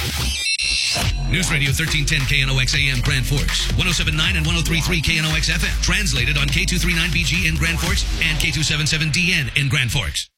News Radio 1310 KNOX AM Grand Forks, 107.9 and 103.3 KNOX FM. Translated on K239BG in Grand Forks and K277DN in Grand Forks.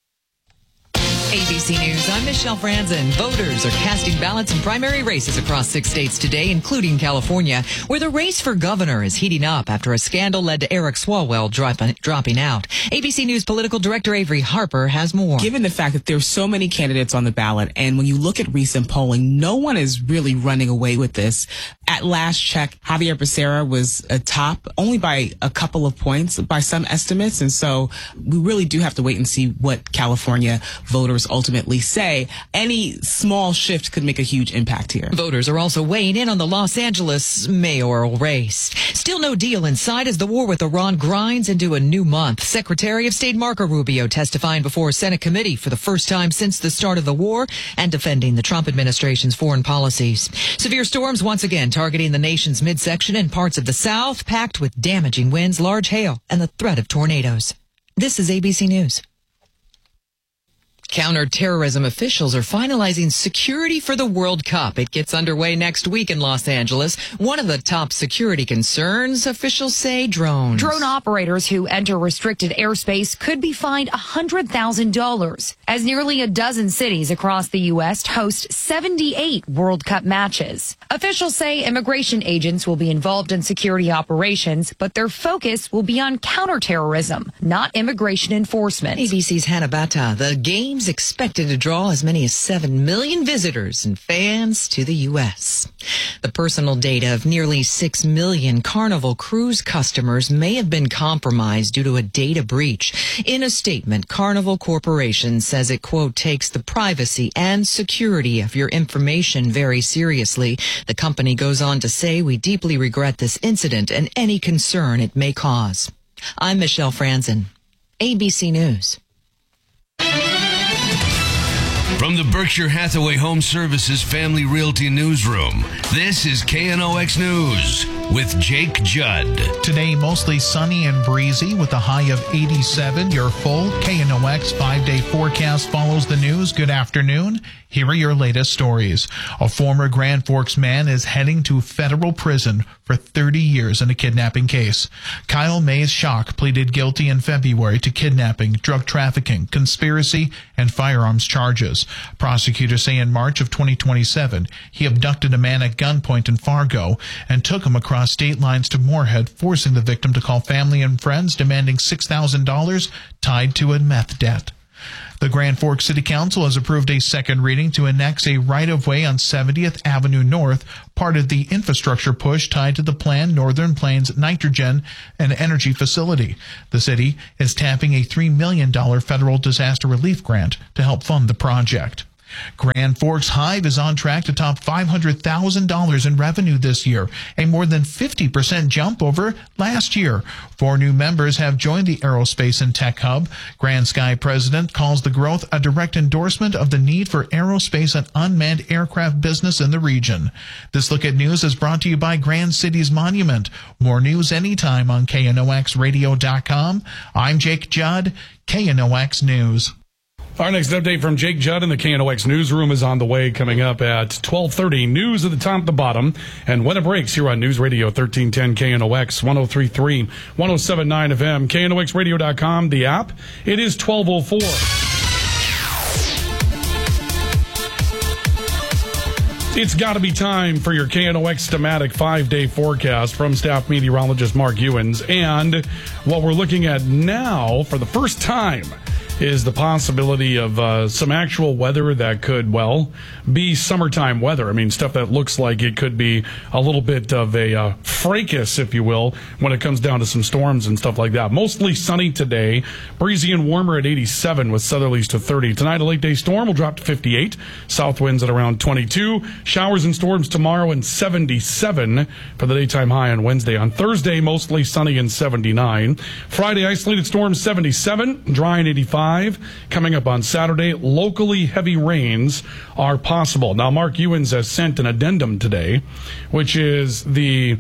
ABC News, I'm Michelle Franzen. Voters are casting ballots in primary races across 6 states today, including California, where the race for governor is heating up after a scandal led to Eric Swalwell dropping out. ABC News political director Avery Harper has more. Given the fact that there's so many candidates on the ballot, and when you look at recent polling, no one is really running away with this. At last check, Javier Becerra was atop only by a couple of points by some estimates, and so we really do have to wait and see what California voters ultimately say. Any small shift could make a huge impact here. Voters are also weighing in on the Los Angeles mayoral race. Still no deal in sight as the war with Iran grinds into a new month. Secretary of State Marco Rubio testifying before a Senate committee for the first time since the start of the war and defending the Trump administration's foreign policies. Severe storms once again targeting the nation's midsection and parts of the South, packed with damaging winds, large hail, and the threat of tornadoes. This is ABC News. Counterterrorism officials are finalizing security for the World Cup. It gets underway next week in Los Angeles. One of the top security concerns, officials say, drones. Drone operators who enter restricted airspace could be fined $100,000, as nearly a dozen cities across the U.S. host 78 World Cup matches. Officials say immigration agents will be involved in security operations, but their focus will be on counterterrorism, not immigration enforcement. ABC's Hannah Bata. The games expected to draw as many as 7 million visitors and fans to the U.S. The personal data of nearly 6 million Carnival Cruise customers may have been compromised due to a data breach. In a statement, Carnival Corporation says it, quote, takes the privacy and security of your information very seriously. The company goes on to say, we deeply regret this incident and any concern it may cause. I'm Michelle Franzen, ABC News. From the Berkshire Hathaway Home Services Family Realty Newsroom, this is KNOX News with Jake Judd. Today, mostly sunny and breezy with a high of 87. Your full KNOX 5-day forecast follows the news. Good afternoon. Here are your latest stories. A former Grand Forks man is heading to federal prison for 30 years in a kidnapping case. Kyle Mays Schock pleaded guilty in February to kidnapping, drug trafficking, conspiracy, and firearms charges. Prosecutors say in March of 2027, he abducted a man at gunpoint in Fargo and took him across state lines to Moorhead, forcing the victim to call family and friends, demanding $6,000 tied to a meth debt. The Grand Forks City Council has approved a second reading to annex a right-of-way on 70th Avenue North, part of the infrastructure push tied to the planned Northern Plains Nitrogen and Energy Facility. The city is tapping a $3 million federal disaster relief grant to help fund the project. Grand Forks Hive is on track to top $500,000 in revenue this year, a more than 50% jump over last year. 4 new members have joined the Aerospace and Tech Hub. Grand Sky president calls the growth a direct endorsement of the need for aerospace and unmanned aircraft business in the region. This Look at News is brought to you by Grand Cities Monument. More news anytime on KNOXradio.com. I'm Jake Judd, KNOX News. Our next update from Jake Judd in the KNOX Newsroom is on the way, coming up at 12:30. News at the top, the bottom, and when it breaks here on News Radio 1310 KNOX, 103.3, 107.9 FM, KNOXradio.com, the app. It is 12:04. It's got to be time for your KNOX thematic 5-day forecast from staff meteorologist Mark Ewens. And what we're looking at now for the first time is the possibility of some actual weather that could, well, be summertime weather. I mean, stuff that looks like it could be a little bit of a fracas, if you will, when it comes down to some storms and stuff like that. Mostly sunny today, breezy and warmer at 87 with southerlies to 30. Tonight, a late day storm will drop to 58. South winds at around 22. Showers and storms tomorrow and 77 for the daytime high on Wednesday. On Thursday, mostly sunny and 79. Friday, isolated storms 77, dry and 85. Coming up on Saturday, locally heavy rains are possible. Now, Mark Ewens has sent an addendum today, which is the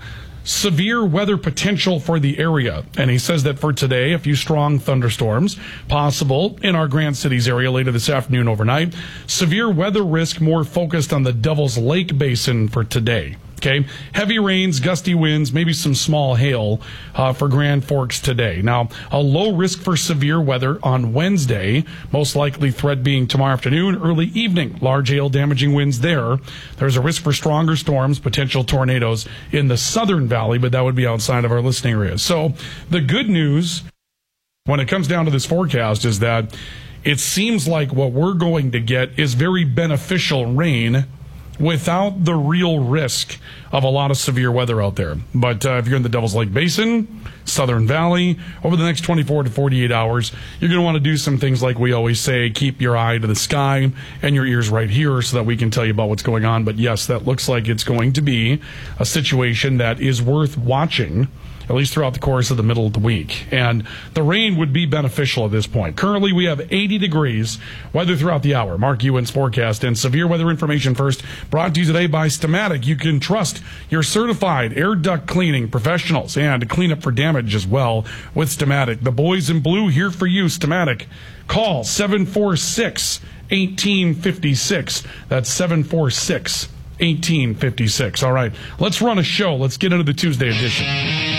severe weather potential for the area. And he says that for today, a few strong thunderstorms possible in our Grand Cities area later this afternoon, overnight. Severe weather risk more focused on the Devil's Lake Basin for today. Okay, heavy rains, gusty winds, maybe some small hail for Grand Forks today. Now, a low risk for severe weather on Wednesday, most likely threat being tomorrow afternoon, early evening. Large hail damaging winds there. There's a risk for stronger storms, potential tornadoes in the southern valley, but that would be outside of our listening area. So the good news when it comes down to this forecast is that it seems like what we're going to get is very beneficial rain without the real risk of a lot of severe weather out there. But if you're in the Devil's Lake Basin, Southern Valley, over the next 24 to 48 hours, you're going to want to do some things like we always say, keep your eye to the sky and your ears right here so that we can tell you about what's going on. But yes, that looks like it's going to be a situation that is worth watching, at least throughout the course of the middle of the week. And the rain would be beneficial at this point. Currently, we have 80 degrees weather throughout the hour. Mark Ewan's forecast and severe weather information first, brought to you today by Stamatic. You can trust your certified air duct cleaning professionals and clean up for damage as well with Stamatic. The boys in blue here for you, Stamatic. Call 746-1856. That's 746-1856. All right, let's run a show. Let's get into the Tuesday edition.